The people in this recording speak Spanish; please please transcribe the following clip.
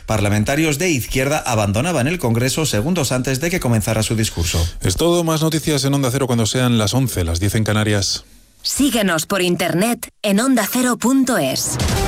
Parlamentarios de izquierda abandonaban el Congreso segundos antes de que comenzara su discurso. Es todo, más noticias en Onda Cero cuando sean las 11, las 10 en Canarias. Síguenos por internet en ondacero.es.